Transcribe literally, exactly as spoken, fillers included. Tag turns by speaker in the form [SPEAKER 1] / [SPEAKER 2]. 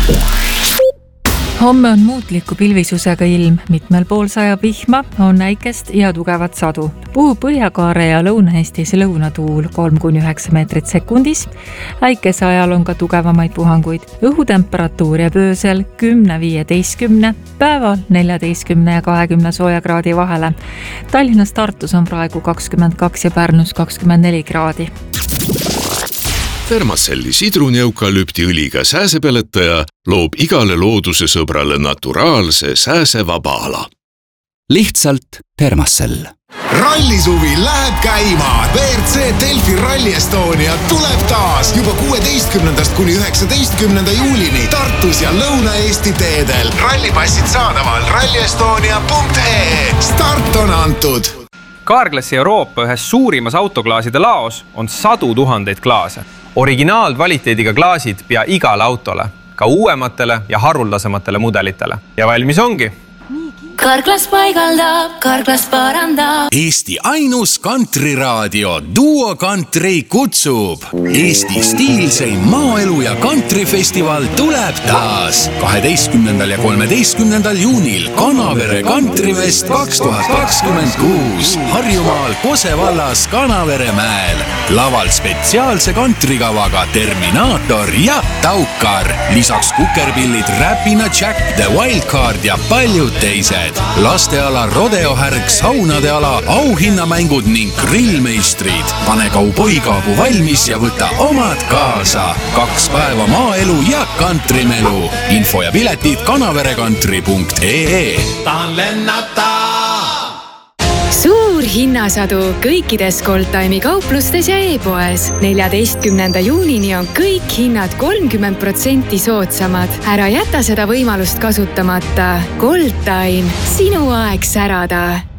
[SPEAKER 1] Homme on muutliku pilvisusega ilm, mitmel pool sajab vihma, on äikest ja tugevat sadu. Puhub Põhjakaare ja Lõuna-Eestis lõunatuul kolm kuni üheksa meetrit sekundis. Äikese ajal on ka tugevamaid puhanguid. Õhutemperatuur jääb öösel kümne viieteistkümne, päeval neljateistkümne ja kahekümne sooja kraadi vahele. Tallinnas Tartus on praegu kakskümmend kaks ja Pärnus kakskümmend neli kraadi.
[SPEAKER 2] Thermacelli sidruni eukalüptiõliga sääsepeletaja loob igale looduse sõbrale naturaalse sääsevaba ala.
[SPEAKER 3] Lihtsalt Thermacell.
[SPEAKER 4] Rallisuvi läheb käima. V R C Delfi Rally Estonia tuleb taas juba kuueteistkümnendast kuni üheksateistkümnenda juulini Tartus ja Lõuna-Eesti teedel. Rallipassid saadaval rallyestonia punkt ee. Start on antud.
[SPEAKER 5] Carglassi Euroopa ühes suurimas autoklaaside laos on sadu tuhandeid klaase. Originaalkvaliteediga klaasid pea igale autole, ka uuematele ja haruldasematele mudelitele. Ja valmis ongi.
[SPEAKER 6] Carglass paigaldab, Carglass parandab.
[SPEAKER 4] Eesti ainus kantriraadio Duo Country kutsub. Eesti stiilseim maaelu ja kantrifestival tuleb taas. kaheteistkümnendal ja kolmeteistkümnendal juunil Kanavere Kantrifest kaks tuhat kakskümmend kuus. Harjumaal Kose vallas Kanavere mäel. Laval spetsiaalse kantrikavaga Terminaator ja Taukar. Lisaks kukerpillid Räpina Jack, The Wildcard ja paljud teised. Lasteala rodeohärg, saunade ala, auhinnamängud ning grillmeistrid. Pane kauboikaabu valmis ja võta omad kaasa. Kaks päeva maaelu ja kantrimelu. Info ja piletid kanaverekantri punkt ee. Tahan lennata!
[SPEAKER 7] Suur hinnasadu kõikides Goldtime'i kauplustes ja e-poes. neljateistkümnenda juunini on kõik hinnad kolmkümmend protsenti soodsamad. Ära jäta seda võimalust kasutamata. Goldtime, sinu aeg särada.